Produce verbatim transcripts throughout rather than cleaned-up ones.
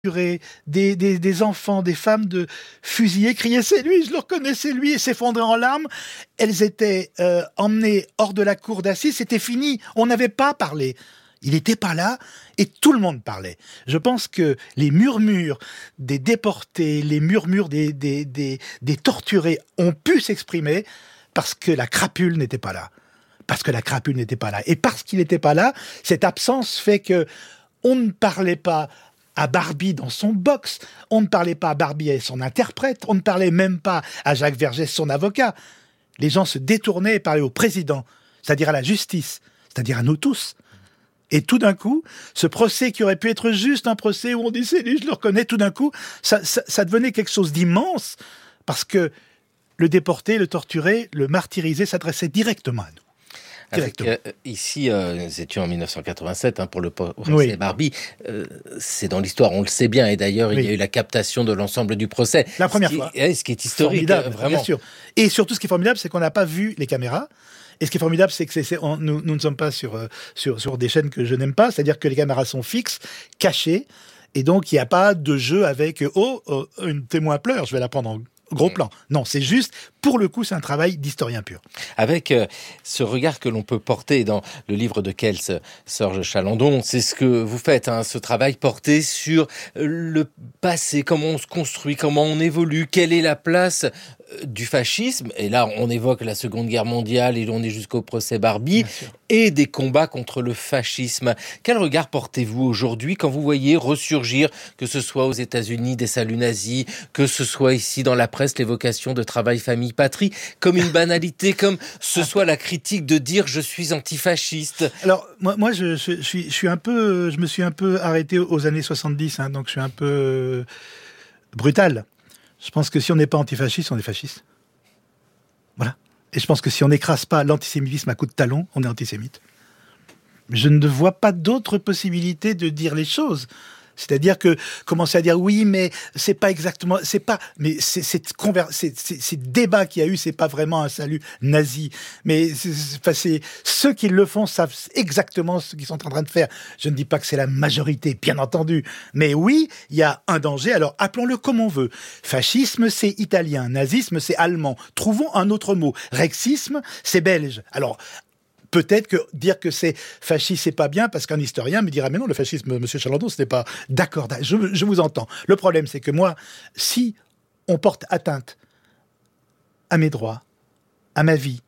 Des, des, des enfants, des femmes de fusillés, criaient « c'est lui, je le reconnais, c'est lui » et s'effondraient en larmes. Elles étaient euh, emmenées hors de la cour d'assises, c'était fini, on n'avait pas parlé. Il n'était pas là et tout le monde parlait. Je pense que les murmures des déportés, les murmures des, des, des, des torturés ont pu s'exprimer parce que la crapule n'était pas là. Parce que la crapule n'était pas là. Et parce qu'il n'était pas là, cette absence fait que on ne parlait pas à Barbie dans son box, on ne parlait pas à Barbie et son interprète, on ne parlait même pas à Jacques Vergès, son avocat. Les gens se détournaient et parlaient au président, c'est-à-dire à la justice, c'est-à-dire à nous tous. Et tout d'un coup, ce procès qui aurait pu être juste un procès où on dit « c'est lui, je le reconnais », tout d'un coup, ça, ça, ça devenait quelque chose d'immense, parce que le déporté, le torturé, le martyrisé s'adressait directement à nous. Avec, euh, ici, euh, nous étions en dix-neuf cent quatre-vingt-sept hein, pour le procès oui. Barbie. Euh, c'est dans l'histoire, on le sait bien. Et d'ailleurs, oui. il y a eu la captation de l'ensemble du procès. La première ce qui, fois. Eh, ce qui est historique, formidable, euh, vraiment. Bien sûr. Et surtout, ce qui est formidable, c'est qu'on n'a pas vu les caméras. Et ce qui est formidable, c'est que c'est, c'est, on, nous, nous ne sommes pas sur, euh, sur, sur des chaînes que je n'aime pas. C'est-à-dire que les caméras sont fixes, cachées. Et donc, il n'y a pas de jeu avec « oh, oh, une témoin pleure, je vais la prendre en gros plan ». Non, c'est juste, pour le coup, c'est un travail d'historien pur. Avec euh, ce regard que l'on peut porter dans le livre de Kels, Serge Chalandon, c'est ce que vous faites, hein, ce travail porté sur le passé, comment on se construit, comment on évolue, quelle est la place du fascisme, et là on évoque la Seconde Guerre mondiale et on est jusqu'au procès Barbie, et des combats contre le fascisme. Quel regard portez-vous aujourd'hui quand vous voyez ressurgir, que ce soit aux États-Unis des saluts nazis, que ce soit ici dans la presse l'évocation de travail, famille, patrie, comme une banalité, comme ce soit la critique de dire je suis antifasciste? Alors moi, moi je, je, je, suis, je suis un peu, je me suis un peu arrêté aux années soixante-dix, hein, donc je suis un peu euh, brutal. Je pense que si on n'est pas antifasciste, on est fasciste. Voilà. Et je pense que si on n'écrase pas l'antisémitisme à coups de talon, on est antisémite. Je ne vois pas d'autre possibilité de dire les choses. C'est-à-dire que commencer à dire oui, mais c'est pas exactement, c'est pas, mais c'est c'est conver, c'est c'est débat qu'il y a eu, c'est pas vraiment un salut nazi. Mais c'est, c'est, c'est ceux qui le font savent exactement ce qu'ils sont en train de faire. Je ne dis pas que c'est la majorité, bien entendu, mais oui, il y a un danger. Alors appelons-le comme on veut. Fascisme, c'est italien. Nazisme, c'est allemand. Trouvons un autre mot. Rexisme, c'est belge. Alors peut-être que dire que c'est fasciste, c'est pas bien, parce qu'un historien me dira « Mais non, le fascisme, monsieur Chalandon, ce n'est pas... » D'accord, je, je vous entends. Le problème, c'est que moi, si on porte atteinte à mes droits, à ma vie,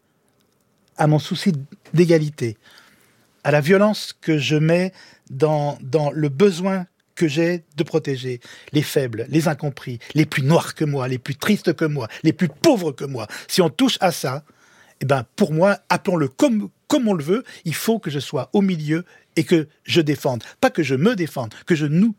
à mon souci d'égalité, à la violence que je mets dans, dans le besoin que j'ai de protéger les faibles, les incompris, les plus noirs que moi, les plus tristes que moi, les plus pauvres que moi, si on touche à ça, eh ben, pour moi, appelons-le comme, comme on le veut, il faut que je sois au milieu et que je défende. Pas que je me défende, que je nous,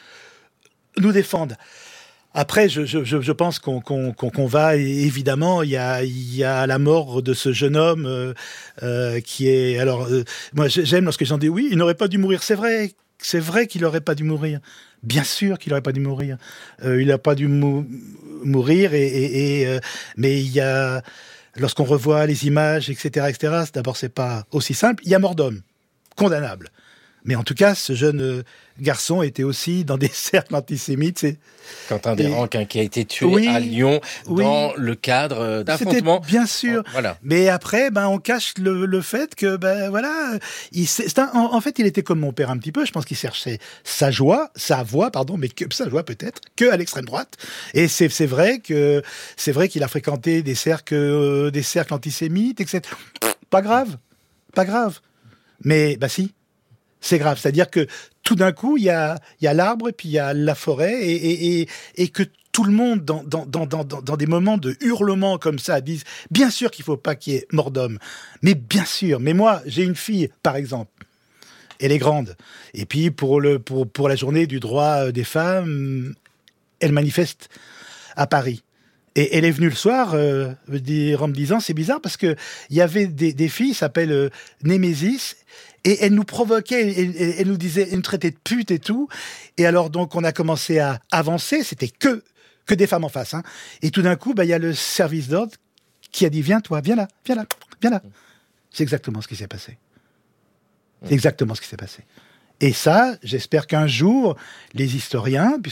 nous défende. Après, je, je, je pense qu'on, qu'on, qu'on va, évidemment, il y a, il y a la mort de ce jeune homme euh, euh, qui est... Alors, euh, moi, j'aime lorsque les gens disent « Oui, il n'aurait pas dû mourir ». C'est vrai, c'est vrai qu'il n'aurait pas dû mourir. Bien sûr qu'il n'aurait pas dû mourir. Euh, il n'a pas dû mou- mourir, et, et, et, euh, mais il y a... Lorsqu'on revoit les images, et cetera, et cetera, d'abord, c'est pas aussi simple. Il y a mort d'homme, condamnable. Mais en tout cas, ce jeune garçon était aussi dans des cercles antisémites. C'est... Quentin Desranques, hein, qui a été tué oui, à Lyon dans oui, le cadre d'affrontements. C'était bien sûr. Voilà. Mais après, ben, on cache le, le fait que, ben, voilà, il, c'est un, en, en fait, il était comme mon père un petit peu. Je pense qu'il cherchait sa joie, sa voix, pardon, mais que sa joie peut-être que à l'extrême droite. Et c'est, c'est vrai que, c'est vrai qu'il a fréquenté des cercles, euh, des cercles antisémites, et cetera. Pas grave, pas grave. Mais, bah si. C'est grave, c'est-à-dire que tout d'un coup, il y a, il y a l'arbre et puis il y a la forêt, et, et, et, et que tout le monde, dans, dans, dans, dans, dans des moments de hurlement comme ça, disent « Bien sûr qu'il ne faut pas qu'il y ait mort d'homme, mais bien sûr, mais moi, j'ai une fille, par exemple, elle est grande, et puis pour, le, pour, pour la journée du droit des femmes, elle manifeste à Paris. Et elle est venue le soir euh, en me disant « C'est bizarre parce qu'il y avait des, des filles qui s'appellent euh, Némésis, et elle nous provoquait, elle, elle, elle nous disait, elle nous traitait de pute et tout. Et alors donc on a commencé à avancer, c'était que que des femmes en face. Hein. Et tout d'un coup, bah, il y a le service d'ordre qui a dit « Viens toi, viens là, viens là, viens là ». C'est exactement ce qui s'est passé. C'est exactement ce qui s'est passé. Et ça, j'espère qu'un jour, les historiens,